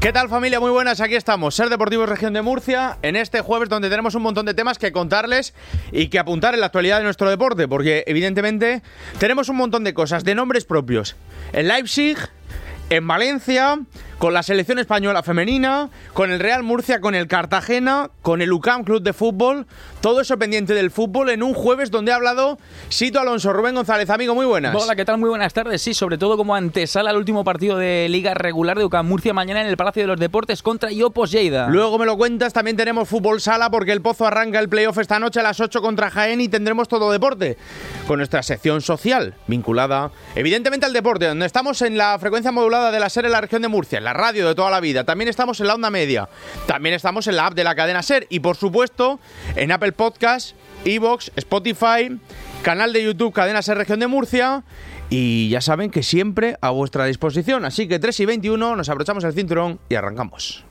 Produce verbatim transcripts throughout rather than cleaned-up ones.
¿Qué tal, familia? Muy buenas, aquí estamos, Ser Deportivos Región de Murcia, en este jueves donde tenemos un montón de temas que contarles y que apuntar en la actualidad de nuestro deporte, porque evidentemente tenemos un montón de cosas, de nombres propios. En Leipzig, en Valencia, con la selección española femenina, con el Real Murcia, con el Cartagena, con el U C A M Club de Fútbol, todo eso pendiente del fútbol en un jueves donde ha hablado Sito Alonso. Rubén González, amigo, muy buenas. Hola, ¿qué tal? Muy buenas tardes. Sí, sobre todo como antesala al último partido de Liga Regular de U C A M Murcia mañana en el Palacio de los Deportes contra Iopos Lleida. Luego me lo cuentas, también tenemos fútbol sala porque el Pozo arranca el playoff esta noche a las ocho contra Jaén y tendremos todo deporte con nuestra sección social vinculada evidentemente al deporte, donde estamos en la frecuencia modulada de la SER en la región de Murcia, en la radio de toda la vida. También estamos en la onda media, también estamos en la app de la cadena SER y por supuesto en Apple Podcast, iVoox, Spotify, canal de YouTube Cadena SER Región de Murcia. Y ya saben que siempre a vuestra disposición. Así que tres y veintiuno, nos abrochamos el cinturón y arrancamos.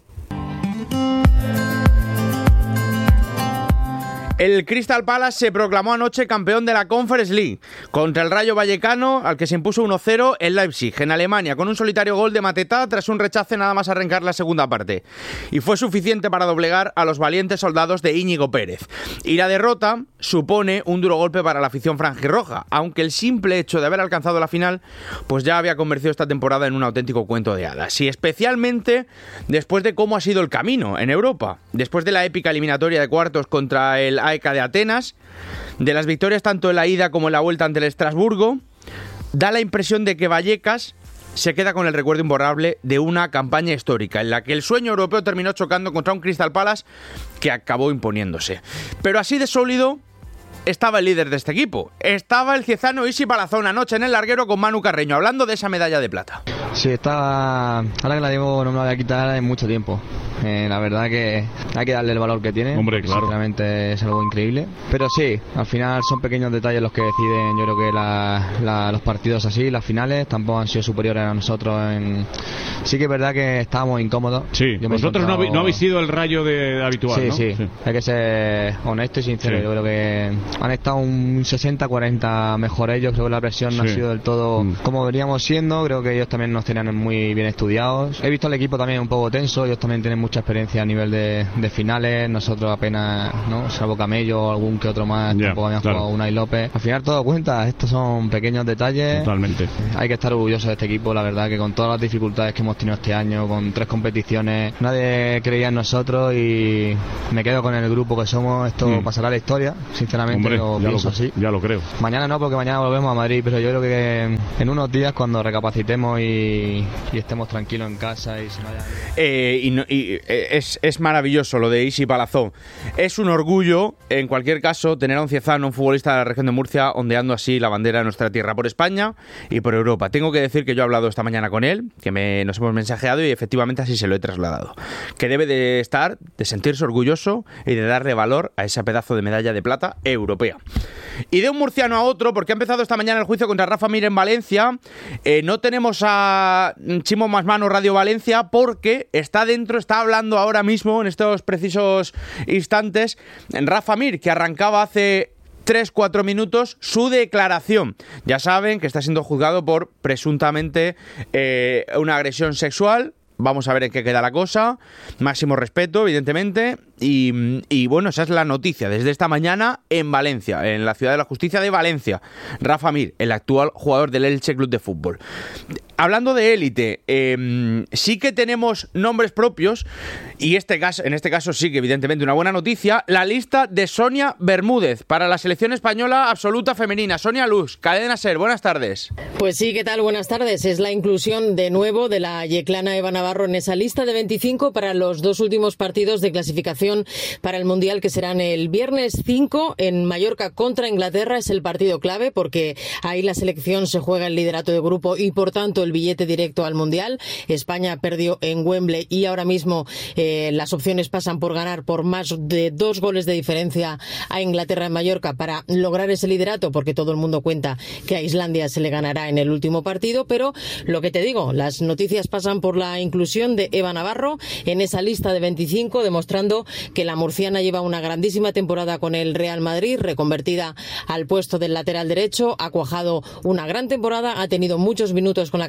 El Crystal Palace se proclamó anoche campeón de la Conference League contra el Rayo Vallecano, al que se impuso uno cero en Leipzig, en Alemania, con un solitario gol de Mateta tras un rechace nada más arrancar la segunda parte. Y fue suficiente para doblegar a los valientes soldados de Íñigo Pérez. Y la derrota supone un duro golpe para la afición franjirroja, aunque el simple hecho de haber alcanzado la final pues ya había convertido esta temporada en un auténtico cuento de hadas. Y especialmente después de cómo ha sido el camino en Europa. Después de la épica eliminatoria de cuartos contra el A E K de Atenas, de las victorias tanto en la ida como en la vuelta ante el Estrasburgo, da la impresión de que Vallecas se queda con el recuerdo imborrable de una campaña histórica en la que el sueño europeo terminó chocando contra un Crystal Palace que acabó imponiéndose. Pero así de sólido estaba el líder de este equipo. Estaba el ciezano Isi Palazón anoche en el larguero con Manu Carreño, hablando de esa medalla de plata. Sí, estaba... Ahora que la llevo no me la voy a quitar en mucho tiempo. Eh, la verdad que hay que darle el valor que tiene. Hombre, claro. Sinceramente es algo increíble. Pero sí, al final son pequeños detalles los que deciden, yo creo que la, la, los partidos así, las finales, tampoco han sido superiores a nosotros. En... Sí que es verdad que estábamos incómodos. Sí, vosotros encontrado... no, habéis, no habéis sido el Rayo de, de habitual, sí, ¿no? Sí, sí. Hay que ser honesto y sincero. Sí. Yo creo que han estado un sesenta cuarenta mejor ellos. Creo que la presión sí. no ha sido del todo mm. como veníamos siendo. Creo que ellos también nos tenían muy bien estudiados. He visto al equipo también un poco tenso. Ellos también tienen mucha experiencia a nivel de, de finales. Nosotros apenas, ¿no? Salvo Camello o algún que otro más, yeah, tampoco habían claro. jugado Unai López. Al final todo cuenta. Estos son pequeños detalles. Totalmente. Hay que estar orgullosos de este equipo. La verdad que con todas las dificultades que hemos tenido este año, con tres competiciones, nadie creía en nosotros y me quedo con el grupo que somos. Esto mm. pasará a la historia. Sinceramente, Hombre, lo ya pienso lo, así. Ya lo creo. Mañana no, porque mañana volvemos a Madrid, pero yo creo que en unos días cuando recapacitemos y, y estemos tranquilos en casa y se vaya... Eh, y, no, y es, es maravilloso lo de Isi Palazón. Es un orgullo, en cualquier caso, tener a un ciezano, un futbolista de la región de Murcia, ondeando así la bandera de nuestra tierra por España y por Europa. Tengo que decir que yo he hablado esta mañana con él, que me, nos hemos mensajeado y efectivamente así se lo he trasladado. Que debe de estar, de sentirse orgulloso y de darle valor a ese pedazo de medalla de plata europea. Y de un murciano a otro, porque ha empezado esta mañana el juicio contra Rafa Mir en Valencia. Eh, no tenemos a Chimo Masmano Radio Valencia porque está dentro, está hablando ahora mismo, en estos precisos instantes, Rafa Mir, que arrancaba hace tres cuatro minutos su declaración. Ya saben que está siendo juzgado por presuntamente eh, una agresión sexual. Vamos a ver en qué queda la cosa. Máximo respeto, evidentemente. Y, y bueno, esa es la noticia desde esta mañana en Valencia, en la Ciudad de la Justicia de Valencia. Rafa Mir, el actual jugador del Elche Club de Fútbol. Hablando de élite, eh, sí que tenemos nombres propios y este caso, en este caso sí que evidentemente una buena noticia, la lista de Sonia Bermúdez para la selección española absoluta femenina. Sonia Luz, Cadena SER, buenas tardes. Pues sí, ¿qué tal? Buenas tardes. Es la inclusión de nuevo de la yeclana Eva Navarro en esa lista de veinticinco para los dos últimos partidos de clasificación para el Mundial, que serán el viernes cinco en Mallorca contra Inglaterra. Es el partido clave porque ahí la selección se juega el liderato de grupo y por tanto el billete directo al Mundial. España perdió en Wembley y ahora mismo eh, las opciones pasan por ganar por más de dos goles de diferencia a Inglaterra en Mallorca para lograr ese liderato, porque todo el mundo cuenta que a Islandia se le ganará en el último partido. Pero lo que te digo, las noticias pasan por la inclusión de Eva Navarro en esa lista de veinticinco, demostrando que la murciana lleva una grandísima temporada con el Real Madrid, reconvertida al puesto del lateral derecho, ha cuajado una gran temporada, ha tenido muchos minutos con la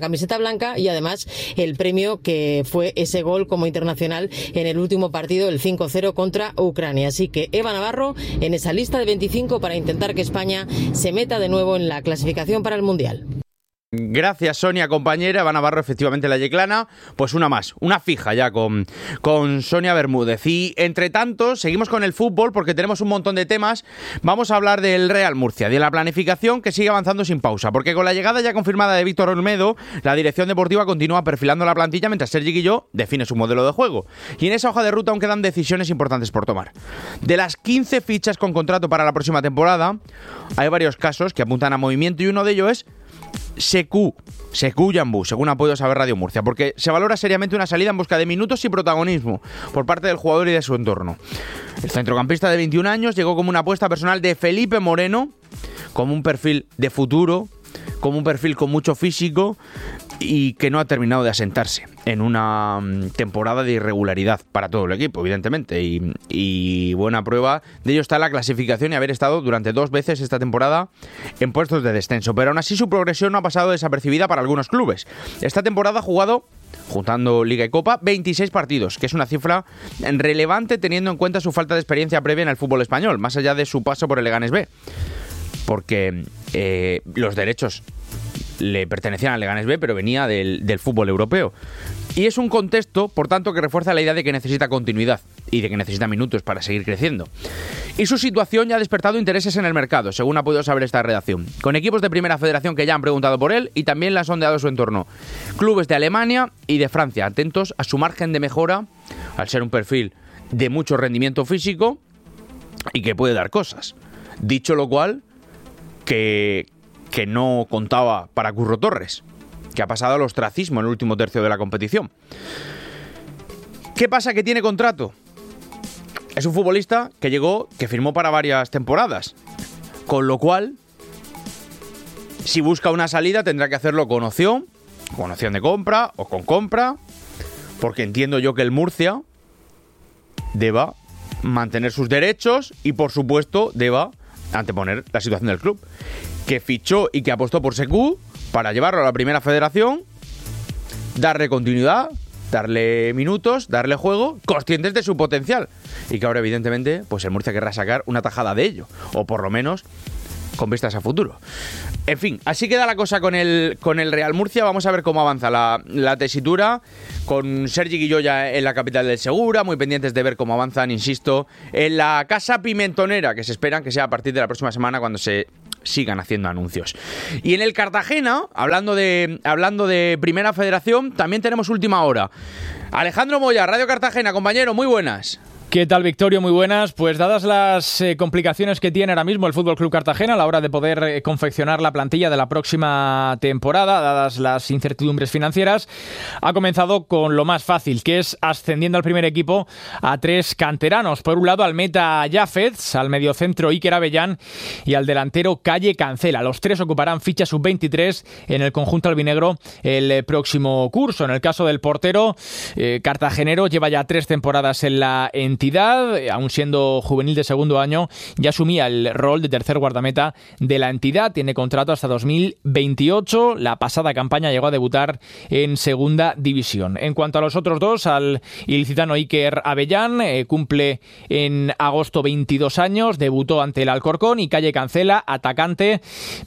camiseta blanca y además el premio que fue ese gol como internacional en el último partido, el cinco cero contra Ucrania. Así que Eva Navarro en esa lista de veinticinco para intentar que España se meta de nuevo en la clasificación para el Mundial. Gracias, Sonia, compañera. Eva Navarro, efectivamente, la yeclana. Pues una más, una fija ya con, con Sonia Bermúdez. Y entre tanto, seguimos con el fútbol porque tenemos un montón de temas. Vamos a hablar del Real Murcia, de la planificación que sigue avanzando sin pausa. Porque con la llegada ya confirmada de Víctor Olmedo, la dirección deportiva continúa perfilando la plantilla mientras Sergi Guilló define su modelo de juego. Y en esa hoja de ruta aún quedan decisiones importantes por tomar. De las quince fichas con contrato para la próxima temporada, hay varios casos que apuntan a movimiento y uno de ellos es Sekou, Sekou Yambú, según ha podido saber Radio Murcia, porque se valora seriamente una salida en busca de minutos y protagonismo por parte del jugador y de su entorno. El centrocampista de veintiún años llegó como una apuesta personal de Felipe Moreno, como un perfil de futuro, como un perfil con mucho físico y que no ha terminado de asentarse en una temporada de irregularidad para todo el equipo, evidentemente, y, y buena prueba de ello está la clasificación y haber estado durante dos veces esta temporada en puestos de descenso, pero aún así su progresión no ha pasado desapercibida para algunos clubes. Esta temporada ha jugado, juntando Liga y Copa, veintiséis partidos, que es una cifra relevante teniendo en cuenta su falta de experiencia previa en el fútbol español, más allá de su paso por el Leganés B, porque eh, los derechos le pertenecían al Leganés B, pero venía del, del fútbol europeo. Y es un contexto, por tanto, que refuerza la idea de que necesita continuidad y de que necesita minutos para seguir creciendo. Y su situación ya ha despertado intereses en el mercado, según ha podido saber esta redacción, con equipos de Primera Federación que ya han preguntado por él y también le han sondeado su entorno. Clubes de Alemania y de Francia, atentos a su margen de mejora, al ser un perfil de mucho rendimiento físico y que puede dar cosas. Dicho lo cual, que... que no contaba para Curro Torres, que ha pasado al ostracismo en el último tercio de la competición. ¿Qué pasa? Que tiene contrato. Es un futbolista que llegó, que firmó para varias temporadas, con lo cual, si busca una salida tendrá que hacerlo con opción, con opción de compra o con compra, porque entiendo yo que el Murcia deba mantener sus derechos y, por supuesto, deba anteponer la situación del club, que fichó y que apostó por Sekou para llevarlo a la Primera Federación, darle continuidad, darle minutos, darle juego, conscientes de su potencial, y que ahora evidentemente pues el Murcia querrá sacar una tajada de ello, o por lo menos con vistas a futuro. En fin, así queda la cosa con el, con el Real Murcia. Vamos a ver cómo avanza la, la tesitura, con Sergi Guilló ya en la capital del Segura, muy pendientes de ver cómo avanzan, insisto, en la Casa Pimentonera, que se esperan que sea a partir de la próxima semana cuando se sigan haciendo anuncios. Y en el Cartagena, hablando de, hablando de Primera Federación, también tenemos última hora. Alejandro Moya, Radio Cartagena, compañero, muy buenas. ¿Qué tal, Victorio? Muy buenas. Pues dadas las eh, complicaciones que tiene ahora mismo el Fútbol Club Cartagena a la hora de poder eh, confeccionar la plantilla de la próxima temporada, dadas las incertidumbres financieras, ha comenzado con lo más fácil, que es ascendiendo al primer equipo a tres canteranos. Por un lado, al meta Jafetz, al mediocentro Iker Avellán y al delantero Calle Cancela. Los tres ocuparán ficha sub veintitrés en el conjunto albinegro el eh, próximo curso. En el caso del portero eh, cartagenero, lleva ya tres temporadas en la entidad, aún siendo juvenil de segundo año, ya asumía el rol de tercer guardameta de la entidad. Tiene contrato hasta dos mil veintiocho. La pasada campaña llegó a debutar en segunda división. En cuanto a los otros dos, al ilicitano Iker Avellán, eh, cumple en agosto veintidós años, debutó ante el Alcorcón, y Calle Cancela, atacante,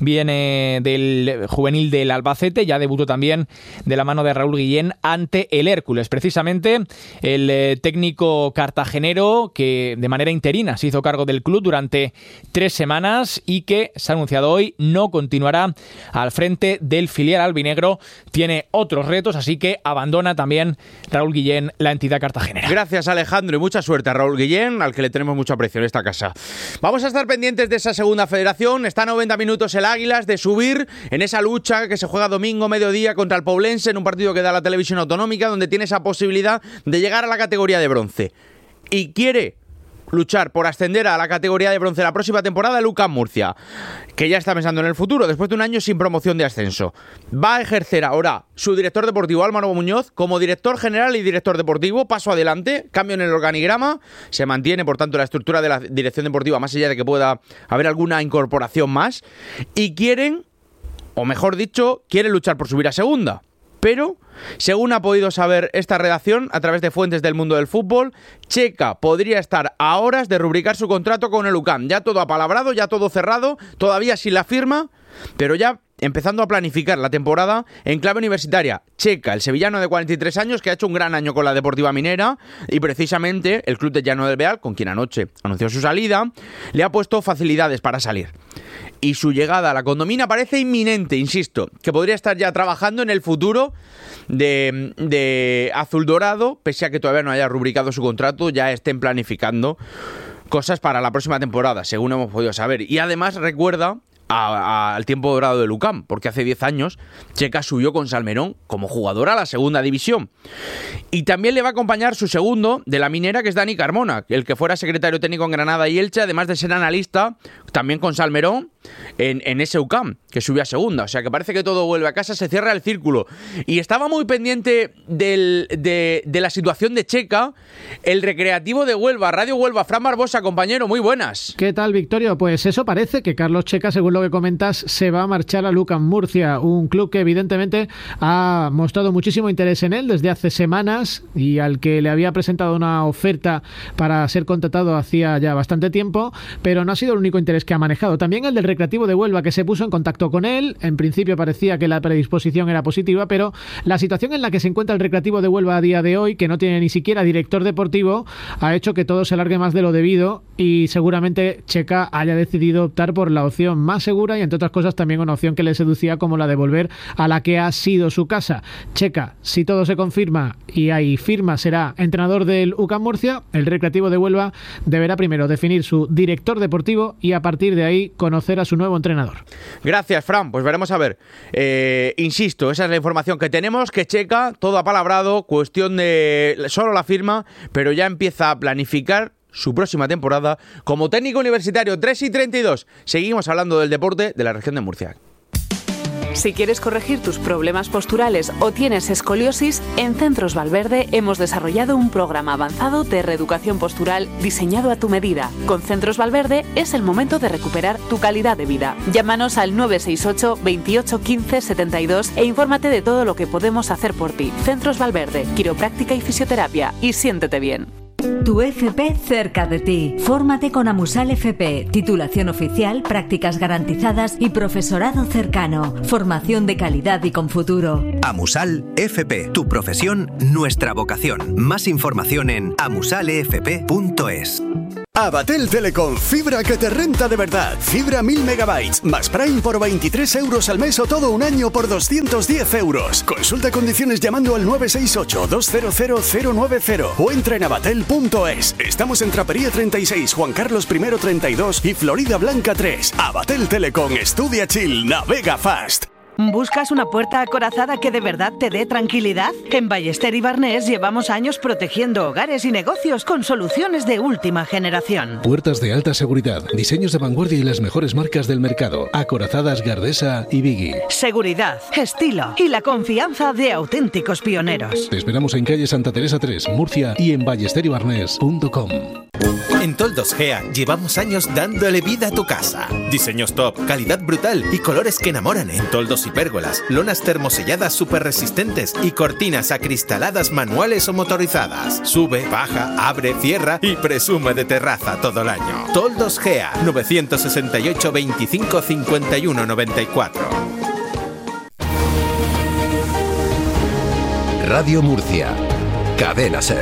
viene del juvenil del Albacete, ya debutó también de la mano de Raúl Guillén ante el Hércules. Precisamente el eh, técnico cartagenero, que de manera interina se hizo cargo del club durante tres semanas y que se ha anunciado hoy no continuará al frente del filial albinegro, tiene otros retos, así que abandona también Raúl Guillén la entidad cartagenera. Gracias, Alejandro, y mucha suerte a Raúl Guillén, al que le tenemos mucho aprecio en esta casa. Vamos a estar pendientes de esa segunda federación. Está a noventa minutos el Águilas de subir en esa lucha que se juega domingo mediodía contra el Poblense, en un partido que da la televisión autonómica, donde tiene esa posibilidad de llegar a la categoría de bronce. Y quiere luchar por ascender a la categoría de bronce la próxima temporada el U C A M Murcia, que ya está pensando en el futuro después de un año sin promoción de ascenso. Va a ejercer ahora su director deportivo Álvaro Muñoz como director general y director deportivo. Paso adelante, cambio en el organigrama, se mantiene por tanto la estructura de la dirección deportiva, más allá de que pueda haber alguna incorporación más, y quieren, o mejor dicho, quieren luchar por subir a segunda. Pero, según ha podido saber esta redacción a través de fuentes del mundo del fútbol, Checa podría estar a horas de rubricar su contrato con el U C A M. Ya todo apalabrado, ya todo cerrado, todavía sin la firma, pero ya empezando a planificar la temporada en clave universitaria. Checa, el sevillano de cuarenta y tres años, que ha hecho un gran año con la Deportiva Minera, y precisamente el club de Llano del Beal, con quien anoche anunció su salida, le ha puesto facilidades para salir. Y su llegada a la condomina parece inminente, insisto, que podría estar ya trabajando en el futuro de, de Azul Dorado, pese a que todavía no haya rubricado su contrato, ya estén planificando cosas para la próxima temporada, según hemos podido saber. Y además recuerda A, a, al tiempo dorado del U C A M, porque hace diez años Checa subió con Salmerón como jugador a la segunda división. Y también le va a acompañar su segundo de la Minera, que es Dani Carmona, el que fuera secretario técnico en Granada y Elche, además de ser analista también con Salmerón en, en ese U C A M, que subió a segunda. O sea que parece que todo vuelve a casa, se cierra el círculo. Y estaba muy pendiente del, de, de la situación de Checa el Recreativo de Huelva, Radio Huelva. Fran Barbosa, compañero, muy buenas. ¿Qué tal, Victorio? Pues eso parece, que Carlos Checa, según lo que comentas, se va a marchar al U C A M Murcia, un club que evidentemente ha mostrado muchísimo interés en él desde hace semanas y al que le había presentado una oferta para ser contratado hacía ya bastante tiempo, pero no ha sido el único interés que ha manejado. También el del Recreativo de Huelva, que se puso en contacto con él. En principio parecía que la predisposición era positiva, pero la situación en la que se encuentra el Recreativo de Huelva a día de hoy, que no tiene ni siquiera director deportivo, ha hecho que todo se alargue más de lo debido y seguramente Checa haya decidido optar por la opción más segura y, entre otras cosas, también una opción que le seducía, como la de volver a la que ha sido su casa. Checa, si todo se confirma y hay firma, será entrenador del U C A M Murcia. El Recreativo de Huelva deberá primero definir su director deportivo y a partir de ahí conocer a su nuevo entrenador. Gracias, Fran. Pues veremos a ver. Eh, insisto, esa es la información que tenemos, que Checa, todo apalabrado, cuestión de solo la firma, pero ya empieza a planificar su próxima temporada como técnico universitario. Tres y treinta y dos. Seguimos hablando del deporte de la región de Murcia. Si quieres corregir tus problemas posturales o tienes escoliosis, en Centros Valverde hemos desarrollado un programa avanzado de reeducación postural diseñado a tu medida. Con Centros Valverde es el momento de recuperar tu calidad de vida. Llámanos al nueve seis ocho, veintiocho, quince, setenta y dos e infórmate de todo lo que podemos hacer por ti. Centros Valverde, quiropráctica y fisioterapia. Y siéntete bien. Tu F P cerca de ti. Fórmate con Amusal F P. Titulación oficial, prácticas garantizadas y profesorado cercano. Formación de calidad y con futuro. Amusal F P. Tu profesión, nuestra vocación. Más información en amusal f p punto es. Abatel Telecom, fibra que te renta de verdad. Fibra mil megabytes, más Prime por veintitrés euros al mes o todo un año por doscientos diez euros. Consulta condiciones llamando al nueve seis ocho, dos cero cero, cero nueve cero o entra en abatel punto es. Estamos en Trapería treinta y seis, Juan Carlos primero treinta y dos y Florida Blanca tres. Abatel Telecom, estudia chill, navega fast. ¿Buscas una puerta acorazada que de verdad te dé tranquilidad? En Ballester y Barnés llevamos años protegiendo hogares y negocios con soluciones de última generación. Puertas de alta seguridad, diseños de vanguardia y las mejores marcas del mercado. Acorazadas Gardesa y Biggie. Seguridad, estilo y la confianza de auténticos pioneros. Te esperamos en calle Santa Teresa tres, Murcia y en ballester y barnés punto com. En Toldos Gea llevamos años dándole vida a tu casa. Diseños top, calidad brutal y colores que enamoran en toldos y pérgolas, lonas termoselladas súper resistentes y cortinas acristaladas manuales o motorizadas. Sube, baja, abre, cierra y presume de terraza todo el año. Toldos Gea, novecientos sesenta y ocho, veinticinco, cincuenta y uno, noventa y cuatro. Radio Murcia, Cadena Ser.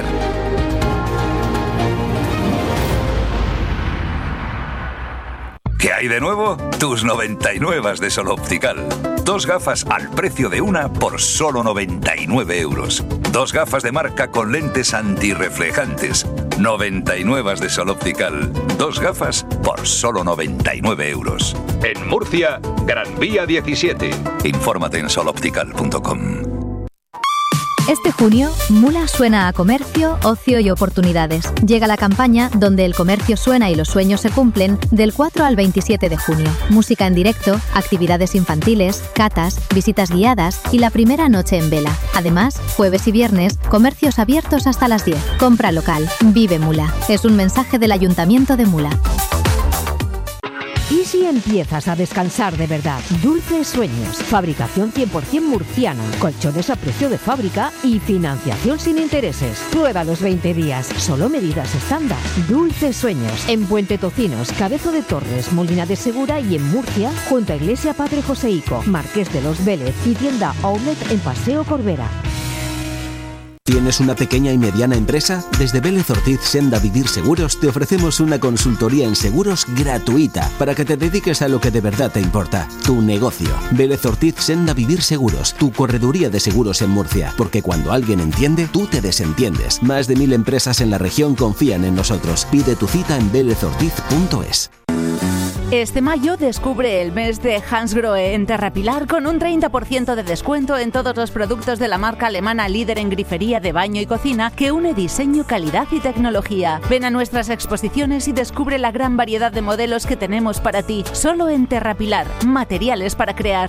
¿Qué hay de nuevo? Tus noventa y nueve de Sol Optical. Dos gafas al precio de una por solo noventa y nueve euros. Dos gafas de marca con lentes antirreflejantes. noventa y nueve de Sol Optical. Dos gafas por solo noventa y nueve euros. En Murcia, Gran Vía diecisiete. Infórmate en sol optical punto com. Este junio, Mula suena a comercio, ocio y oportunidades. Llega la campaña donde el comercio suena y los sueños se cumplen del cuatro al veintisiete de junio. Música en directo, actividades infantiles, catas, visitas guiadas y la primera noche en vela. Además, jueves y viernes, comercios abiertos hasta las diez. Compra local. Vive Mula. Es un mensaje del Ayuntamiento de Mula. ¿Y si empiezas a descansar de verdad? Dulces Sueños, fabricación cien por ciento murciana, colchones a precio de fábrica y financiación sin intereses. Prueba los veinte días, solo medidas estándar. Dulces Sueños, en Puente Tocinos, Cabezo de Torres, Molina de Segura y en Murcia, junto a Iglesia Padre Joseico, Marqués de los Vélez y tienda Outlet en Paseo Corbera. ¿Tienes una pequeña y mediana empresa? Desde Vélez Ortiz Senda Vivir Seguros te ofrecemos una consultoría en seguros gratuita para que te dediques a lo que de verdad te importa, tu negocio. Vélez Ortiz Senda Vivir Seguros, tu correduría de seguros en Murcia, porque cuando alguien entiende, tú te desentiendes. Más de mil empresas en la región confían en nosotros. Pide tu cita en vélez ortiz punto es. Este mayo descubre el mes de Hansgrohe en Terrapilar con un treinta por ciento de descuento en todos los productos de la marca alemana líder en grifería de baño y cocina que une diseño, calidad y tecnología. Ven a nuestras exposiciones y descubre la gran variedad de modelos que tenemos para ti. Solo en Terrapilar, materiales para crear.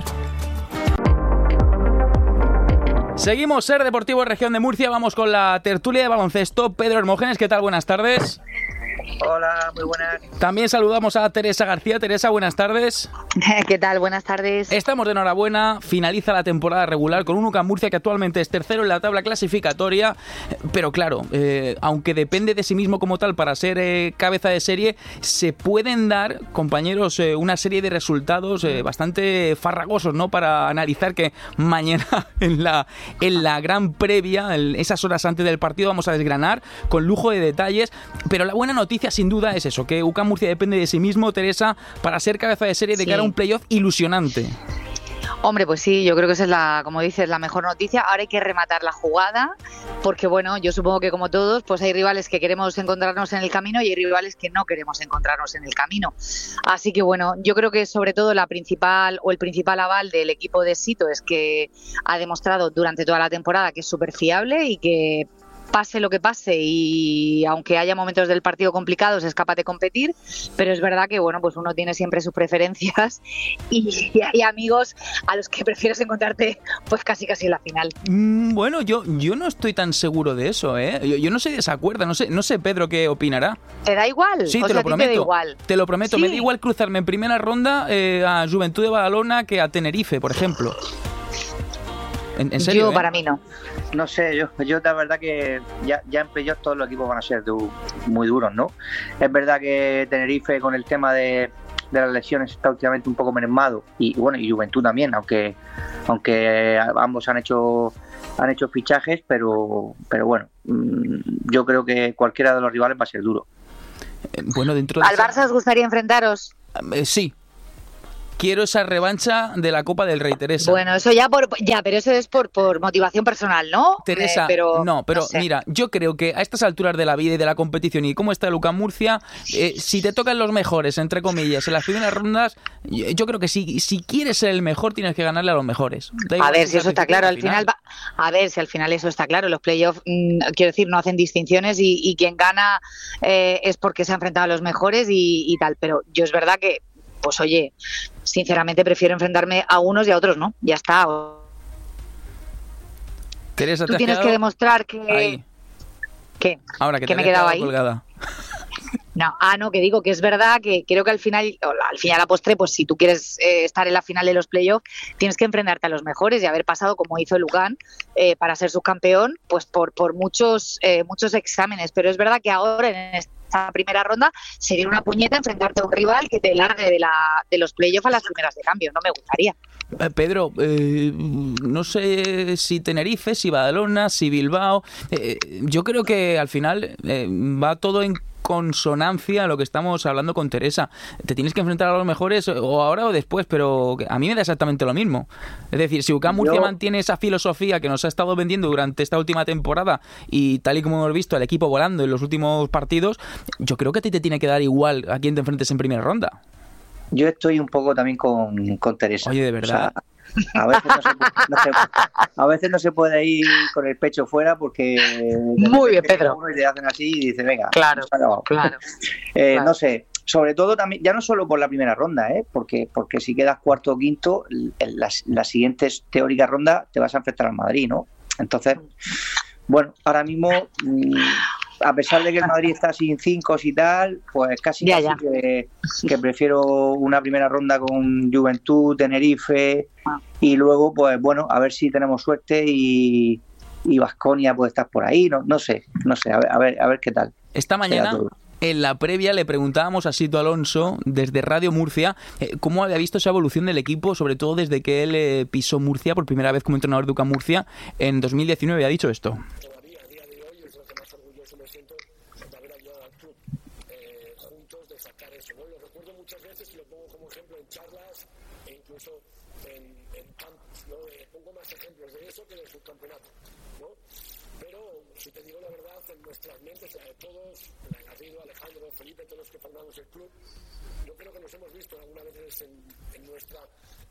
Seguimos, Ser Deportivo Región de Murcia. Vamos con la tertulia de baloncesto. Pedro Hermógenes, ¿qué tal? Buenas tardes. Hola, muy buenas. También saludamos a Teresa García. Teresa, buenas tardes. ¿Qué tal? Buenas tardes. Estamos de enhorabuena. Finaliza la temporada regular con un U C A M Murcia que actualmente es tercero en la tabla clasificatoria. Pero claro, eh, aunque depende de sí mismo como tal para ser eh, cabeza de serie, se pueden dar, compañeros, eh, una serie de resultados eh, bastante farragosos, ¿no? Para analizar que mañana en la, en la gran previa, en esas horas antes del partido, vamos a desgranar con lujo de detalles. Pero la buena noticia sin duda es eso, que U C A M Murcia depende de sí mismo, Teresa, para ser cabeza de serie de sí. cara a un playoff ilusionante. Hombre, pues sí, yo creo que esa es la, como dices, la mejor noticia. Ahora hay que rematar la jugada, porque bueno, yo supongo que como todos, pues hay rivales que queremos encontrarnos en el camino y hay rivales que no queremos encontrarnos en el camino. Así que bueno, yo creo que sobre todo la principal o el principal aval del equipo de Sito es que ha demostrado durante toda la temporada que es súper fiable y que pase lo que pase y aunque haya momentos del partido complicados es capaz de competir, pero es verdad que bueno, pues uno tiene siempre sus preferencias y, y hay amigos a los que prefieres encontrarte pues casi casi en la final. Mm, bueno, yo yo no estoy tan seguro de eso, ¿eh? Yo, yo no sé de esa cuerda, no sé, no sé Pedro qué opinará. ¿Te da igual? Sí, o te sea, lo prometo. Te da igual. Te lo prometo, ¿Sí? Me da igual cruzarme en primera ronda eh, a Juventud de Badalona que a Tenerife, por ejemplo. ¿En, en serio? Yo, ¿eh? para mí no. No sé, yo, yo la verdad que ya, ya en playoff todos los equipos van a ser du, muy duros, ¿no? Es verdad que Tenerife con el tema de, de las lesiones está últimamente un poco mermado y bueno, y Juventud también, aunque aunque ambos han hecho han hecho fichajes, pero pero bueno, yo creo que cualquiera de los rivales va a ser duro. Bueno, dentro de ¿Al Barça os gustaría enfrentaros? Eh, sí. Quiero esa revancha de la Copa del Rey, Teresa. Bueno, eso ya por ya, pero eso es por, por motivación personal, ¿no? Teresa, eh, pero, no, pero no sé. Mira, yo creo que a estas alturas de la vida y de la competición y cómo está el U C A M Murcia, eh, si te tocan los mejores, entre comillas, en las primeras rondas, yo creo que si, si quieres ser el mejor tienes que ganarle a los mejores. A ver, si eso está claro, al final, va, a ver, si al final eso está claro, los playoffs, mmm, quiero decir, no hacen distinciones y, y quien gana eh, es porque se ha enfrentado a los mejores y, y tal, pero yo es verdad que pues oye, sinceramente prefiero enfrentarme a unos y a otros, ¿no? Ya está. Teresa, tú tienes que demostrar que... Ahí. ¿Qué? Ahora que ¿Qué te me he he quedado quedado ahí? colgada. No, ah, no, que digo que es verdad que creo que al final, al fin y a la postre, pues si tú quieres eh, estar en la final de los playoffs, tienes que enfrentarte a los mejores y haber pasado, como hizo el U C A M, eh, para ser subcampeón, pues por, por muchos, eh, muchos exámenes. Pero es verdad que ahora en esta primera ronda sería una puñeta enfrentarte a un rival que te largue de, la, de los playoffs a las primeras de cambio. No me gustaría. Eh, Pedro, eh, no sé si Tenerife, si Badalona, si Bilbao. Eh, yo creo que al final eh, va todo en consonancia a lo que estamos hablando con Teresa. Te tienes que enfrentar a los mejores o ahora o después, pero a mí me da exactamente lo mismo. Es decir, si U C A M Murcia Yo... mantiene esa filosofía que nos ha estado vendiendo durante esta última temporada y tal y como hemos visto el equipo volando en los últimos partidos, yo creo que a ti te tiene que dar igual a quién te enfrentes en primera ronda. Yo estoy un poco también con, con Teresa. Oye, de verdad. O sea, a veces, no se, no se, a veces no se puede ir con el pecho fuera porque... Muy bien, Pedro. Y te hacen así y dices, venga, claro, claro. Eh, claro. No sé, sobre todo también, ya no solo por la primera ronda, ¿eh? porque, porque si quedas cuarto o quinto, en las, las siguientes teóricas rondas te vas a enfrentar al Madrid, ¿no? Entonces, bueno, ahora mismo... Mmm, a pesar de que el Madrid está sin cinco y tal, pues casi, ya, casi ya. Que, que prefiero una primera ronda con Juventud, Tenerife, y luego, pues bueno, a ver si tenemos suerte y y Baskonia puede estar por ahí, no, no sé, no sé, a ver, a ver, a ver qué tal. Esta mañana, en la previa, le preguntábamos a Sito Alonso, desde Radio Murcia, eh, cómo había visto esa evolución del equipo, sobre todo desde que él eh, pisó Murcia por primera vez como entrenador de U C A M Murcia en dos mil diecinueve. Ha dicho esto. Si te digo la verdad, en nuestras mentes, la de todos, la de Garrido, Alejandro, Felipe, todos los que formamos el club, yo creo que nos hemos visto alguna vez en, en nuestra...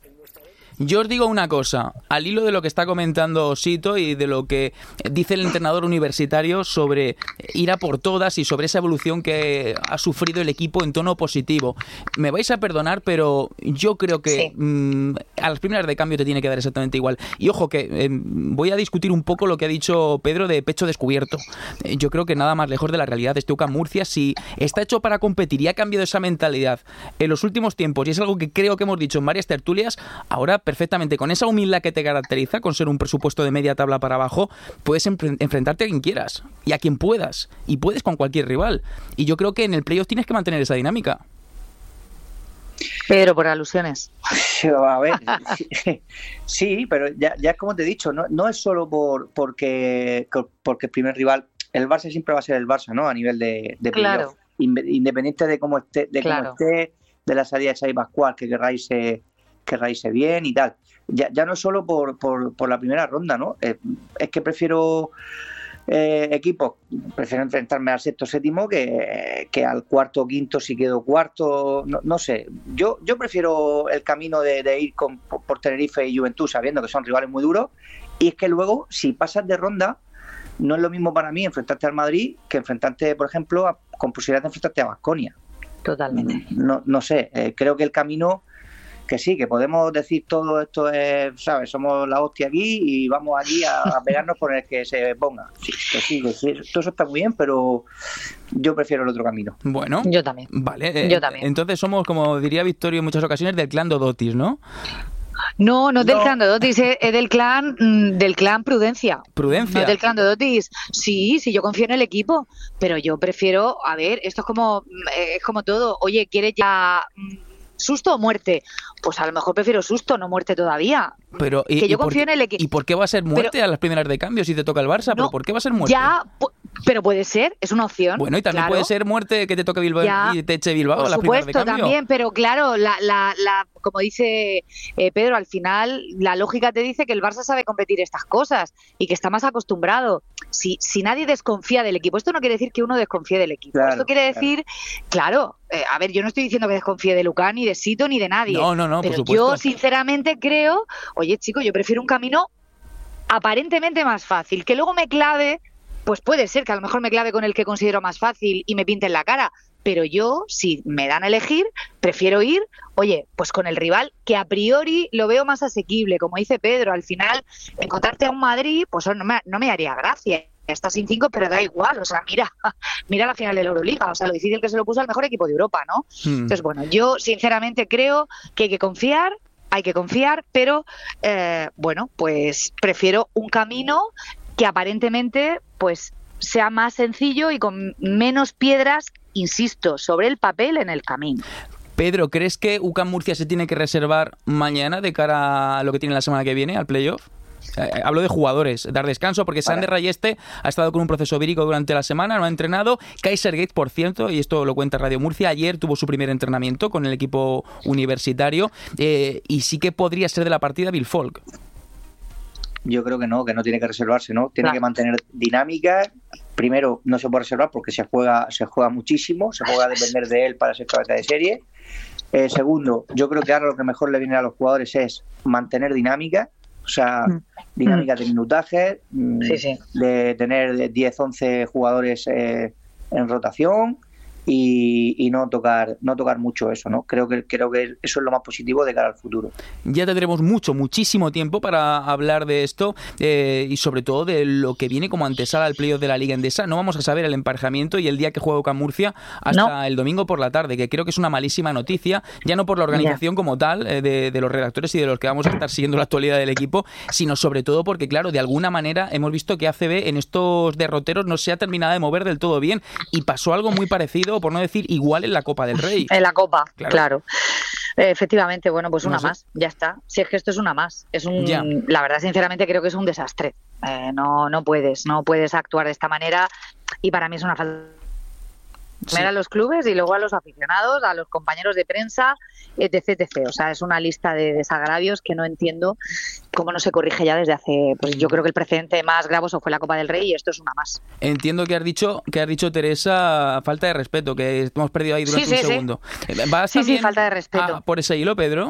Yo os digo una cosa, al hilo de lo que está comentando Sito y de lo que dice el entrenador universitario sobre ir a por todas y sobre esa evolución que ha sufrido el equipo en tono positivo. Me vais a perdonar, pero yo creo que sí. mmm, a las primeras de cambio te tiene que dar exactamente igual. Y ojo que eh, voy a discutir un poco lo que ha dicho Pedro de pecho descubierto. Eh, yo creo que nada más lejos de la realidad de este U C A M Murcia. Si está hecho para competir y ha cambiado esa mentalidad en los últimos tiempos, y es algo que creo que hemos dicho en varias tertulias, ahora perfectamente con esa humildad que te caracteriza, con ser un presupuesto de media tabla para abajo, puedes enfrentarte a quien quieras y a quien puedas, y puedes con cualquier rival, y yo creo que en el playoff tienes que mantener esa dinámica. Pedro, por alusiones. A ver, sí, sí, pero ya, ya como te he dicho, no, no es solo por porque porque el primer rival, el Barça siempre va a ser el Barça, ¿no? A nivel de, de claro. playoff, independiente de cómo esté, de claro. cómo esté, de la salida de Xavi Pascual, que querráis eh, que raíse bien y tal. Ya, ya no es solo por, por, por la primera ronda, ¿no? Eh, es que prefiero eh, equipos, prefiero enfrentarme al sexto séptimo que, que al cuarto o quinto si quedo cuarto, no, no sé. Yo, yo prefiero el camino de, de ir con, por, por Tenerife y Juventud sabiendo que son rivales muy duros, y es que luego, si pasas de ronda, no es lo mismo para mí enfrentarte al Madrid que enfrentarte, por ejemplo, a, con posibilidad de enfrentarte a Baskonia. Totalmente. No, no sé, eh, creo que el camino... Que sí, que podemos decir todo esto es, ¿sabes? Somos la hostia aquí y vamos allí a, a pegarnos con el que se ponga. Sí, que sí, que sí, todo eso está muy bien, pero yo prefiero el otro camino. Bueno. Yo también. Vale. Eh, yo también. Entonces somos, como diría Victorio en muchas ocasiones, del clan Dodotis, ¿no? No, no es del No. clan Dodotis, es, es del clan mm, del clan Prudencia. Prudencia. No es del clan Dodotis. Sí, sí, yo confío en el equipo, pero yo prefiero, a ver, esto es como es como todo. Oye, ¿quieres ya susto o muerte? Pues a lo mejor prefiero susto, no muerte todavía. Pero, y, que yo y confío por, en el equipo. ¿Y por qué va a ser muerte pero, a las primeras de cambio si te toca el Barça? No, ¿Pero por qué va a ser muerte? Ya, pero puede ser, es una opción. Bueno, y también claro. puede ser muerte que te toque Bilbao Ya, y te eche Bilbao por a las primeras de supuesto, cambio. también, pero claro, la, la, la, como dice eh, Pedro, al final la lógica te dice que el Barça sabe competir estas cosas y que está más acostumbrado. Si, si nadie desconfía del equipo, esto no quiere decir que uno desconfíe del equipo. Claro, esto quiere claro. decir, claro, eh, a ver, yo no estoy diciendo que desconfíe de Lucán, ni de Sito, ni de nadie. No, no, no, por pero supuesto. yo sinceramente creo, oye chicos, yo prefiero un camino aparentemente más fácil, que luego me clave, pues puede ser que a lo mejor me clave con el que considero más fácil y me pinte en la cara, pero yo, si me dan a elegir, prefiero ir, oye, pues con el rival que a priori lo veo más asequible, como dice Pedro, al final encontrarte a un Madrid, pues no me, no me haría gracia. Está sin cinco, pero da igual, o sea, mira, mira la final de la Euroliga, o sea, lo difícil que se lo puso al mejor equipo de Europa, ¿no? Hmm. Entonces, bueno, yo sinceramente creo que hay que confiar, hay que confiar, pero eh, bueno, pues prefiero un camino que aparentemente pues sea más sencillo y con menos piedras, insisto, sobre el papel en el camino. Pedro, ¿crees que U C A M Murcia se tiene que reservar mañana de cara a lo que tiene la semana que viene, al playoff? Eh, hablo de jugadores, dar descanso, porque Sander Rayeste ha estado con un proceso vírico durante la semana, no ha entrenado. Kaisergate, por cierto, y esto lo cuenta Radio Murcia, ayer tuvo su primer entrenamiento con el equipo universitario, eh, y sí que podría ser de la partida Bill Folk. Yo creo que no, que no tiene que reservarse, ¿no? Tiene Claro. que mantener dinámica. Primero, no se puede reservar porque se juega, se juega muchísimo, se juega a depender de él para ser cabeza de serie. Eh, segundo, yo creo que ahora lo que mejor le viene a los jugadores es mantener dinámica, o sea, Mm. dinámica de minutaje, mm, Sí, sí. de tener diez, once jugadores eh, en rotación y, y no tocar no tocar mucho eso, ¿no? Creo que creo que eso es lo más positivo de cara al futuro. Ya tendremos mucho, muchísimo tiempo para hablar de esto eh, y sobre todo de lo que viene como antesala al playoff de la Liga Endesa. No vamos a saber el emparejamiento y el día que juega UCAM Murcia hasta no. el domingo por la tarde, que creo que es una malísima noticia, ya no por la organización yeah. como tal, eh, de, de los redactores y de los que vamos a estar siguiendo la actualidad del equipo, sino sobre todo porque, claro, de alguna manera hemos visto que A C B en estos derroteros no se ha terminado de mover del todo bien y pasó algo muy parecido, por no decir igual, en la Copa del Rey. En la Copa, claro. claro. Efectivamente, bueno, pues una no sé. más, ya está. Si es que esto es una más, es un, ya. la verdad, sinceramente creo que es un desastre. Eh, no, no puedes, no puedes actuar de esta manera y para mí es una falta. Primero sí. a los clubes y luego a los aficionados, a los compañeros de prensa, etc, etcétera. O sea, es una lista de desagravios que no entiendo cómo no se corrige ya desde hace... Pues yo creo que el precedente más gravoso fue la Copa del Rey y esto es una más. Entiendo que has dicho, que has dicho Teresa, falta de respeto, que hemos perdido ahí durante sí, sí, un segundo. Sí, sí, sí falta de respeto. Ah, por ese hilo, Pedro.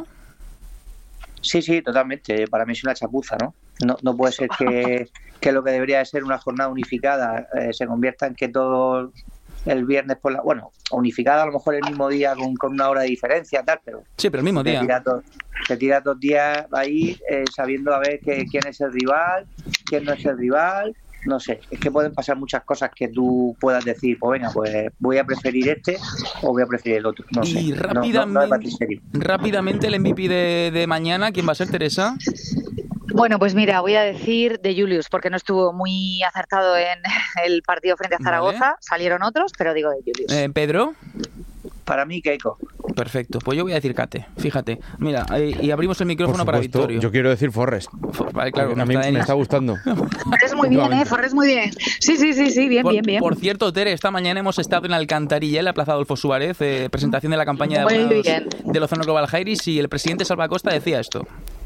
Sí, sí, totalmente. Para mí es una chapuza, ¿no? No, no puede ser que, que lo que debería de ser una jornada unificada eh, se convierta en que todo... el viernes por la... Bueno, unificada a lo mejor el mismo día con, con una hora de diferencia, tal, pero... Sí, pero el mismo día. Te tira, to, te tira dos días ahí eh, sabiendo a ver que, quién es el rival, quién no es el rival... No sé, es que pueden pasar muchas cosas que tú puedas decir, pues venga, pues voy a preferir este o voy a preferir el otro. No y sé, rápidamente, no, no, no rápidamente el M V P de, de mañana, ¿quién va a ser, Teresa? Bueno, pues mira, voy a decir de Julius, porque no estuvo muy acertado en el partido frente a Zaragoza. Vale. Salieron otros, pero digo de Julius. Eh, ¿Pedro? Para mí, Keiko. Perfecto, pues yo voy a decir Kate, fíjate. Mira, y abrimos el micrófono para Victorio. Yo quiero decir Forrest. For, vale, claro, a mí me está gustando. Forrest muy bien, ¿eh? Forrest muy bien. Sí, sí, sí, sí, bien, por, bien, bien. Por cierto, Tere, esta mañana hemos estado en Alcantarilla, en la Plaza Adolfo Suárez, eh, presentación de la campaña de abonados del Ozono Global Jairis, y el presidente Salva Costa decía esto.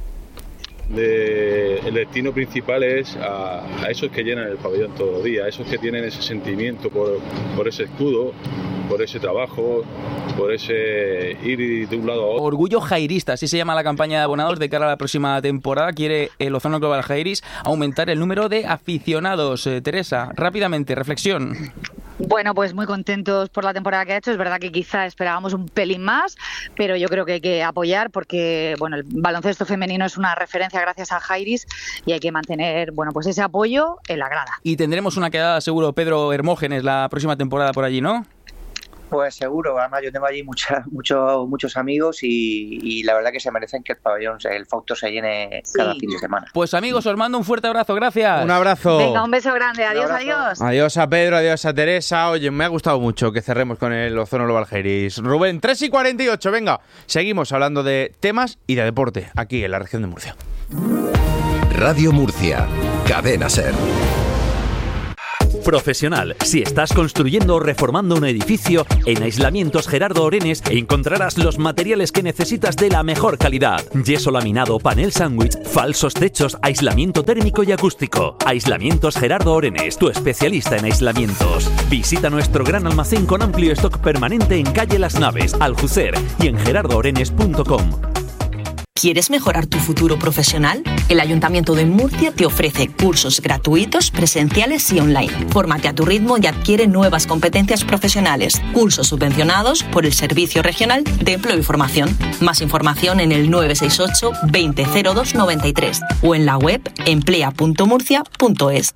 De, el destino principal es a, a esos que llenan el pabellón todos los días, a esos que tienen ese sentimiento por, por ese escudo, por ese trabajo, por ese ir de un lado a otro. Orgullo Jairista, así se llama la campaña de abonados de cara a la próxima temporada. Quiere el Ozono Global Jairis aumentar el número de aficionados. Eh, Teresa, rápidamente, reflexión. Bueno, pues muy contentos por la temporada que ha hecho. Es verdad que quizá esperábamos un pelín más, pero yo creo que hay que apoyar porque bueno, el baloncesto femenino es una referencia gracias a Jairis y hay que mantener bueno, pues ese apoyo en la grada. Y tendremos una quedada seguro, Pedro Hermógenes, la próxima temporada por allí, ¿no? Pues seguro, además yo tengo allí mucha, mucho, muchos amigos y, y la verdad que se merecen que el pabellón, el Fausto se llene sí. cada fin de semana. Pues amigos, os mando un fuerte abrazo, gracias. Un abrazo. Venga, un beso grande, adiós, adiós. Adiós a Pedro, adiós a Teresa. Oye, me ha gustado mucho que cerremos con el Ozono Global Jairis. Rubén, tres y cuarenta y ocho, venga, seguimos hablando de temas y de deporte aquí en la región de Murcia. Radio Murcia, Cadena SER. Profesional. Si estás construyendo o reformando un edificio, en Aislamientos Gerardo Orenes encontrarás los materiales que necesitas de la mejor calidad. Yeso laminado, panel sándwich, falsos techos, aislamiento térmico y acústico. Aislamientos Gerardo Orenes, tu especialista en aislamientos. Visita nuestro gran almacén con amplio stock permanente en calle Las Naves, Aljucer y en gerardo orenes punto com. ¿Quieres mejorar tu futuro profesional? El Ayuntamiento de Murcia te ofrece cursos gratuitos, presenciales y online. Fórmate a tu ritmo y adquiere nuevas competencias profesionales. Cursos subvencionados por el Servicio Regional de Empleo y Formación. Más información en el nueve seis ocho, veinte cero dos noventa y tres o en la web emplea punto murcia punto es.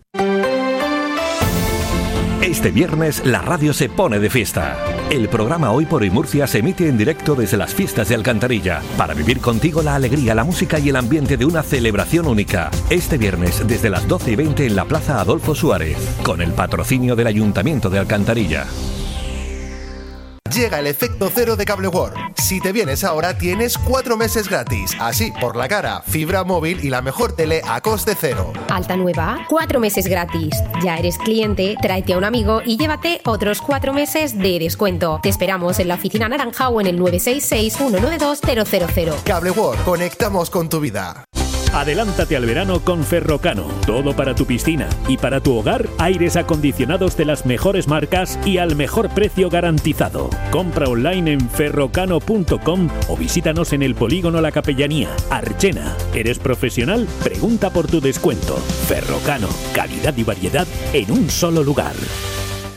Este viernes la radio se pone de fiesta. El programa Hoy por Hoy Murcia se emite en directo desde las fiestas de Alcantarilla para vivir contigo la alegría, la música y el ambiente de una celebración única. Este viernes desde las doce y veinte en la Plaza Adolfo Suárez, con el patrocinio del Ayuntamiento de Alcantarilla. Llega el efecto cero de Cable World. Si te vienes ahora tienes cuatro meses gratis. Así, por la cara, fibra móvil y la mejor tele a coste cero. Alta nueva, cuatro meses gratis. Ya eres cliente, tráete a un amigo y llévate otros cuatro meses de descuento. Te esperamos en la oficina naranja o en el nueve seis seis, uno nueve dos, cero cero cero. Cable World, conectamos con tu vida. Adelántate al verano con Ferrocano. Todo para tu piscina y para tu hogar, aires acondicionados de las mejores marcas y al mejor precio garantizado. Compra online en ferrocano punto com o visítanos en el Polígono La Capellanía, Archena. ¿Eres profesional? Pregunta por tu descuento. Ferrocano, calidad y variedad en un solo lugar.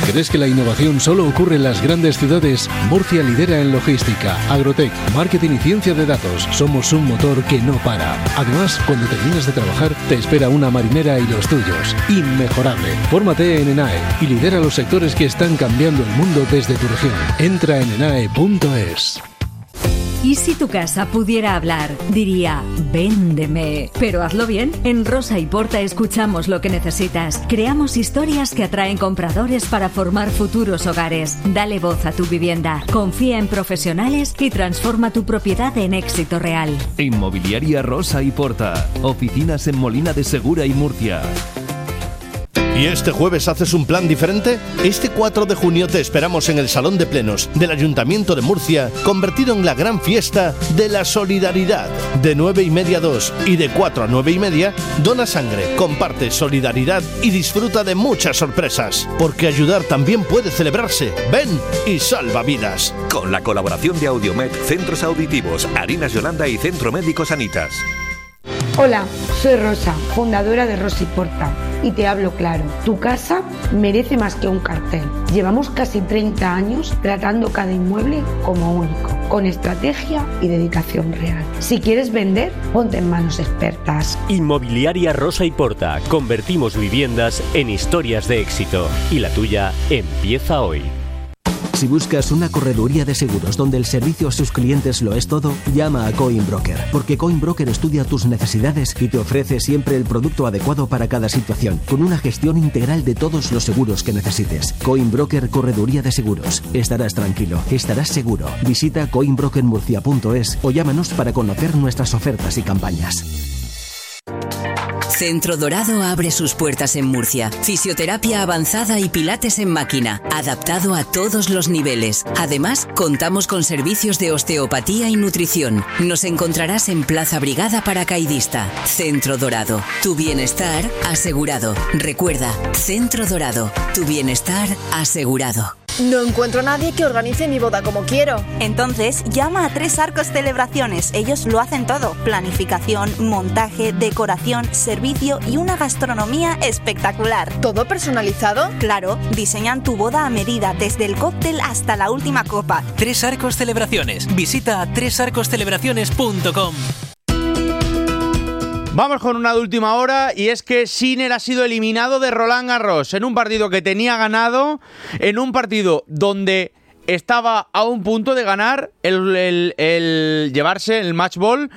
¿Crees que la innovación solo ocurre en las grandes ciudades? Murcia lidera en logística, agrotech, marketing y ciencia de datos. Somos un motor que no para. Además, cuando terminas de trabajar, te espera una marinera y los tuyos. Inmejorable. Fórmate en ENAE y lidera los sectores que están cambiando el mundo desde tu región. Entra en enae punto es. ¿Y si tu casa pudiera hablar? Diría, véndeme. Pero hazlo bien. En Rosa y Porta escuchamos lo que necesitas. Creamos historias que atraen compradores para formar futuros hogares. Dale voz a tu vivienda. Confía en profesionales y transforma tu propiedad en éxito real. Inmobiliaria Rosa y Porta. Oficinas en Molina de Segura y Murcia. ¿Y este jueves haces un plan diferente? Este cuatro de junio te esperamos en el Salón de Plenos del Ayuntamiento de Murcia, convertido en la gran fiesta de la solidaridad. De nueve y media a dos y de cuatro a nueve y media, dona sangre, comparte solidaridad y disfruta de muchas sorpresas. Porque ayudar también puede celebrarse. Ven y salva vidas. Con la colaboración de Audiomed, Centros Auditivos, Harinas Yolanda y Centro Médico Sanitas. Hola, soy Rosa, fundadora de Rosa y Porta, y te hablo claro. Tu casa merece más que un cartel. Llevamos casi treinta años tratando cada inmueble como único, con estrategia y dedicación real. Si quieres vender, ponte en manos expertas. Inmobiliaria Rosa y Porta. Convertimos viviendas en historias de éxito. Y la tuya empieza hoy. Si buscas una correduría de seguros donde el servicio a sus clientes lo es todo, llama a Coinbroker, porque Coinbroker estudia tus necesidades y te ofrece siempre el producto adecuado para cada situación, con una gestión integral de todos los seguros que necesites. Coinbroker Correduría de Seguros. Estarás tranquilo, estarás seguro. Visita coinbroker murcia punto es o llámanos para conocer nuestras ofertas y campañas. Centro Dorado abre sus puertas en Murcia. Fisioterapia avanzada y pilates en máquina, adaptado a todos los niveles. Además, contamos con servicios de osteopatía y nutrición. Nos encontrarás en Plaza Brigada Paracaidista. Centro Dorado. Tu bienestar asegurado. Recuerda, Centro Dorado. Tu bienestar asegurado. No encuentro a nadie que organice mi boda como quiero. Entonces, llama a Tres Arcos Celebraciones. Ellos lo hacen todo. Planificación, montaje, decoración, servicio y una gastronomía espectacular. ¿Todo personalizado? Claro, diseñan tu boda a medida, desde el cóctel hasta la última copa. Tres Arcos Celebraciones. Visita tres arcos celebraciones punto com. Vamos con una de última hora, y es que Sinner ha sido eliminado de Roland Garros en un partido que tenía ganado, en un partido donde estaba a un punto de ganar el, el, el llevarse el match ball,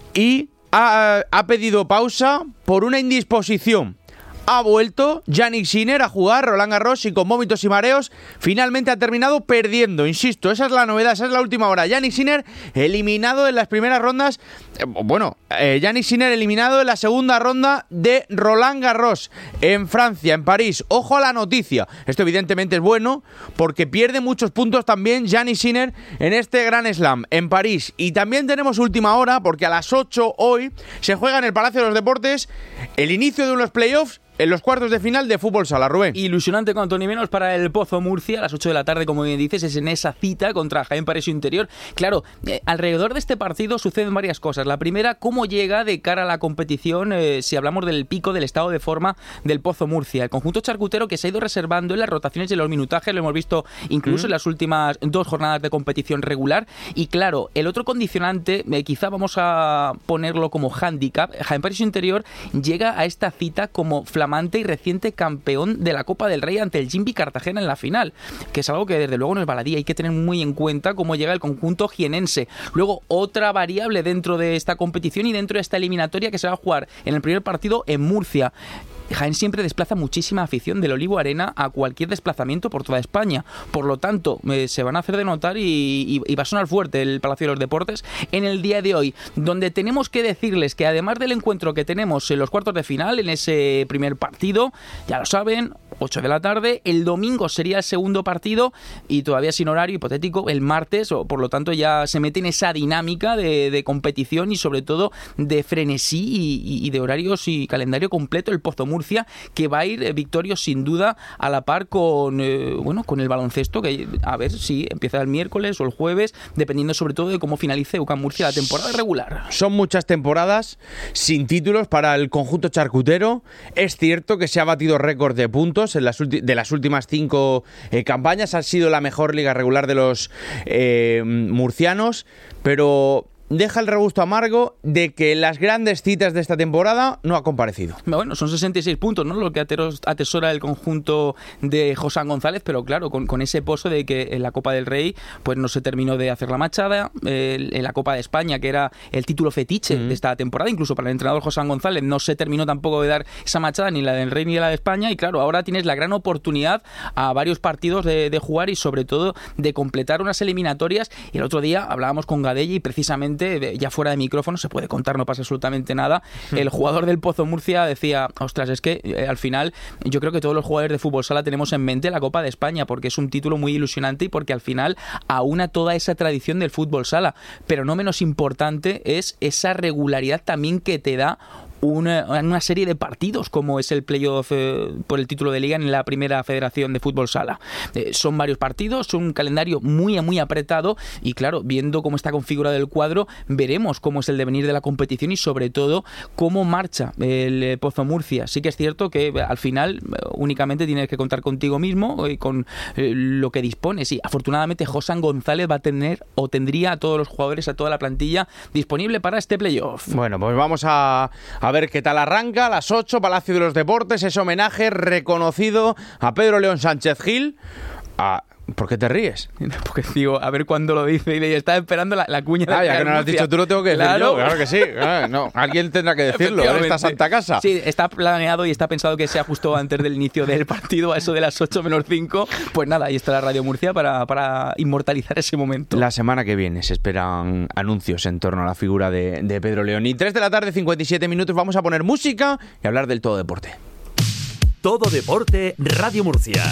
y ha, ha pedido pausa por una indisposición. Ha vuelto Jannik Sinner a jugar Roland Garros y con vómitos y mareos finalmente ha terminado perdiendo. Insisto, esa es la novedad, esa es la última hora. Jannik Sinner eliminado en las primeras rondas. Eh, bueno, eh, Jannik Sinner eliminado en la segunda ronda de Roland Garros en Francia, en París. Ojo a la noticia. Esto evidentemente es bueno porque pierde muchos puntos también Jannik Sinner en este Grand Slam en París. Y también tenemos última hora porque a las ocho hoy se juega en el Palacio de los Deportes el inicio de unos playoffs en los cuartos de final de fútbol sala, Rubén. Ilusionante, cuanto ni menos, para el Pozo Murcia. A las ocho de la tarde, como bien dices, es en esa cita contra Jaén Paraíso Interior. Claro, eh, alrededor de este partido suceden varias cosas. La primera, cómo llega de cara a la competición, eh, si hablamos del pico del estado de forma del Pozo Murcia. El conjunto charcutero que se ha ido reservando en las rotaciones y en los minutajes, lo hemos visto incluso mm. en las últimas dos jornadas de competición regular. Y claro, el otro condicionante, eh, quizá vamos a ponerlo como hándicap, Jaén Paraíso Interior llega a esta cita como flamante y reciente campeón de la Copa del Rey ante el Jimby Cartagena en la final, que es algo que desde luego no es baladí. Hay que tener muy en cuenta cómo llega el conjunto jienense. Luego, otra variable dentro de esta competición y dentro de esta eliminatoria que se va a jugar en el primer partido en Murcia. Jaén siempre desplaza muchísima afición del Olivo Arena a cualquier desplazamiento por toda España. Por lo tanto, eh, se van a hacer de notar y, y, y va a sonar fuerte el Palacio de los Deportes en el día de hoy, donde tenemos que decirles que además del encuentro que tenemos en los cuartos de final, en ese primer partido, ya lo saben, ocho de la tarde, el domingo sería el segundo partido y todavía sin horario hipotético el martes, o por lo tanto ya se mete en esa dinámica de, de competición y sobre todo de frenesí y, y de horarios y calendario completo el Pozo Murcia, que va a ir eh, victorio sin duda a la par con eh, bueno con el baloncesto, que a ver si empieza el miércoles o el jueves, dependiendo sobre todo de cómo finalice UCAM Murcia la temporada regular. Son muchas temporadas sin títulos para el conjunto charcutero. Es cierto que se ha batido récord de puntos, puntos en las ulti- de las últimas cinco eh, campañas. Ha sido la mejor liga regular de los eh, murcianos, pero deja el regusto amargo de que las grandes citas de esta temporada no ha comparecido. Bueno, son sesenta y seis puntos, ¿no? Lo que atesora el conjunto de Josán González, pero claro, con, con ese pozo de que en la Copa del Rey pues no se terminó de hacer la machada, eh, en la Copa de España, que era el título fetiche mm. de esta temporada, incluso para el entrenador Josán González, no se terminó tampoco de dar esa machada, ni la del Rey ni la de España, y claro, ahora tienes la gran oportunidad a varios partidos de, de jugar y sobre todo de completar unas eliminatorias. Y el otro día hablábamos con Gadella y precisamente ya fuera de micrófono, se puede contar, no pasa absolutamente nada, el jugador del Pozo Murcia decía, ostras, es que eh, al final yo creo que todos los jugadores de fútbol sala tenemos en mente la Copa de España, porque es un título muy ilusionante y porque al final aúna toda esa tradición del fútbol sala, pero no menos importante es esa regularidad también que te da Una, una serie de partidos como es el playoff eh, por el título de liga en la primera federación de fútbol sala. Eh, son varios partidos, son un calendario muy muy apretado y claro, viendo cómo está configurado el cuadro, veremos cómo es el devenir de la competición y sobre todo cómo marcha el eh, Pozo Murcia. Sí que es cierto que eh, al final eh, únicamente tienes que contar contigo mismo y con eh, lo que dispones, y afortunadamente Josán González va a tener o tendría a todos los jugadores, a toda la plantilla disponible para este playoff. Bueno, pues vamos a, a ver qué tal arranca. A las ocho, Palacio de los Deportes, ese homenaje reconocido a Pedro León Sánchez Gil. A... ¿Por qué te ríes? Porque digo, a ver cuándo lo dice y le estaba esperando la, la cuña de Ah, ya que no lo has dicho tú, lo tengo que decir claro. yo. Claro que sí. Ah, no, alguien tendrá que decirlo en esta santa casa. Sí, está planeado y está pensado que sea justo antes del inicio del partido, a eso de las ocho menos cinco. Pues nada, ahí está la Radio Murcia para, para inmortalizar ese momento. La semana que viene se esperan anuncios en torno a la figura de, de Pedro León. Y tres de la tarde, cincuenta y siete minutos, vamos a poner música y hablar del Todo Deporte. Todo Deporte, Radio Murcia.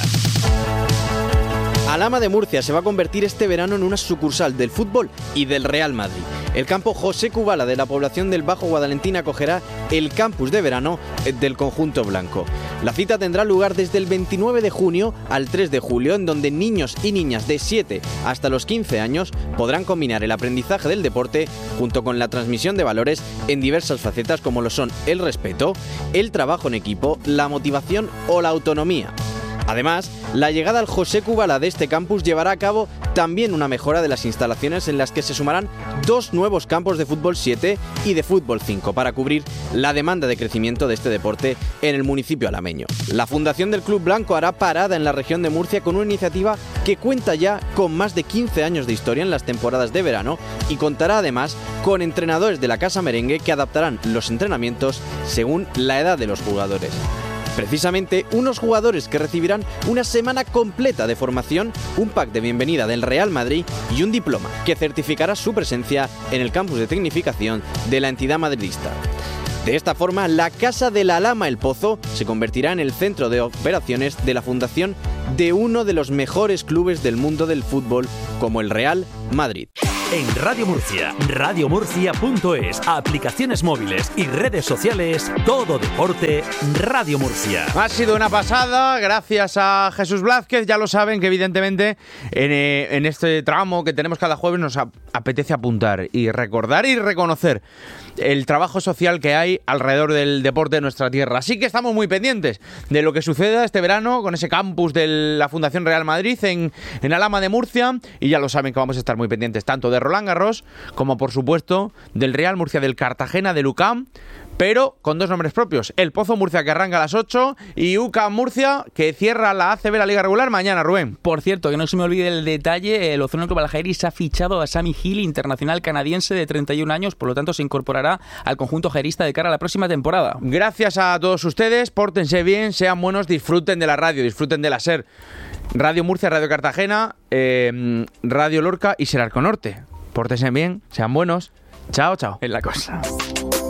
Alhama de Murcia se va a convertir este verano en una sucursal del fútbol y del Real Madrid. El campo José Kubala de la población del Bajo Guadalentín acogerá el campus de verano del conjunto blanco. La cita tendrá lugar desde el veintinueve de junio al tres de julio, en donde niños y niñas de siete hasta los quince años podrán combinar el aprendizaje del deporte junto con la transmisión de valores en diversas facetas como lo son el respeto, el trabajo en equipo, la motivación o la autonomía. Además, la llegada al José Kubala de este campus llevará a cabo también una mejora de las instalaciones en las que se sumarán dos nuevos campos de fútbol siete y de fútbol cinco para cubrir la demanda de crecimiento de este deporte en el municipio alameño. La fundación del Club Blanco hará parada en la región de Murcia con una iniciativa que cuenta ya con más de quince años de historia en las temporadas de verano y contará además con entrenadores de la Casa Merengue que adaptarán los entrenamientos según la edad de los jugadores. Precisamente unos jugadores que recibirán una semana completa de formación, un pack de bienvenida del Real Madrid y un diploma que certificará su presencia en el campus de tecnificación de la entidad madridista. De esta forma, la Casa de la Alhama El Pozo se convertirá en el centro de operaciones de la fundación de uno de los mejores clubes del mundo del fútbol, como el Real Madrid. En Radio Murcia, radiomurcia punto es, aplicaciones móviles y redes sociales, Todo Deporte, Radio Murcia. Ha sido una pasada, gracias a Jesús Blázquez. Ya lo saben que evidentemente en, eh, en este tramo que tenemos cada jueves nos ap- apetece apuntar y recordar y reconocer el trabajo social que hay alrededor del deporte de nuestra tierra. Así que estamos muy pendientes de lo que suceda este verano con ese campus de la Fundación Real Madrid en, en Alhama de Murcia, y ya lo saben que vamos a estar muy pendientes tanto de Roland Garros como por supuesto del Real Murcia, del Cartagena, del U C A M, pero con dos nombres propios: el Pozo Murcia, que arranca a las ocho, y U C A M Murcia, que cierra la A C B, la Liga Regular, mañana. Rubén, por cierto, que no se me olvide el detalle, el Ozono Club Algeiris ha fichado a Sammy Hill, internacional canadiense de treinta y un años, por lo tanto se incorporará al conjunto jairista de cara a la próxima temporada. Gracias a todos ustedes, pórtense bien, sean buenos, disfruten de la radio, disfruten de la SER, Radio Murcia, Radio Cartagena, eh, Radio Lorca y Ser Arco Norte. Pórtense bien, sean buenos. Chao, chao. Es la cosa.